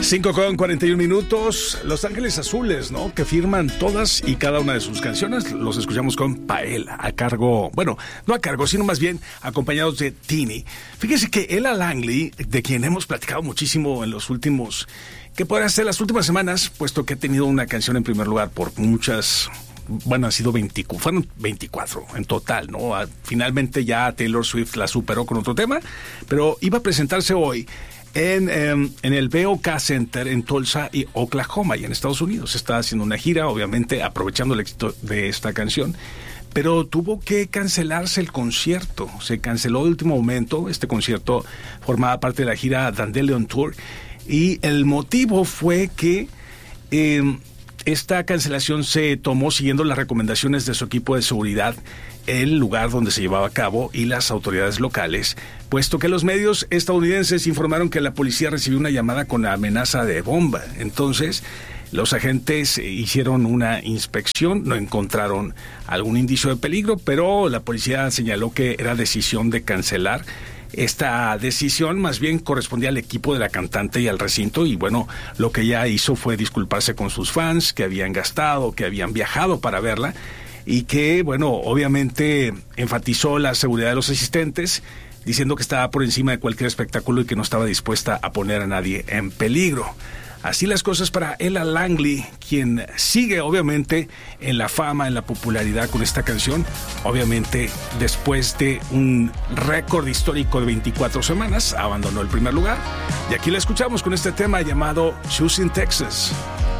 5:41. Los Ángeles Azules, ¿no? Que firman todas y cada una de sus canciones. Los escuchamos con Paella a cargo, bueno, no a cargo, sino más bien acompañados de Tini. Fíjese que Ella Langley, de quien hemos platicado muchísimo en los últimos, que podrían ser las últimas semanas, puesto que ha tenido una canción en primer lugar por muchas, bueno, han sido 24 en total, ¿no? Finalmente ya Taylor Swift la superó con otro tema, pero iba a presentarse hoy en el BOK Center en Tulsa y Oklahoma, y en Estados Unidos. Está haciendo una gira, obviamente aprovechando el éxito de esta canción, pero tuvo que cancelarse el concierto. Se canceló de último momento. Este concierto formaba parte de la gira Dandelion Tour, y el motivo fue que esta cancelación se tomó siguiendo las recomendaciones de su equipo de seguridad, el lugar donde se llevaba a cabo, y las autoridades locales, puesto que los medios estadounidenses informaron que la policía recibió una llamada con amenaza de bomba. Entonces, los agentes hicieron una inspección, no encontraron algún indicio de peligro, pero la policía señaló que era decisión de cancelar. Esta decisión más bien correspondía al equipo de la cantante y al recinto, y bueno, lo que ella hizo fue disculparse con sus fans que habían gastado, que habían viajado para verla, y que, bueno, obviamente enfatizó la seguridad de los asistentes, diciendo que estaba por encima de cualquier espectáculo y que no estaba dispuesta a poner a nadie en peligro. Así las cosas para Ella Langley, quien sigue obviamente en la fama, en la popularidad con esta canción, obviamente después de un récord histórico de 24 semanas, abandonó el primer lugar, y aquí la escuchamos con este tema llamado Choosing Texas.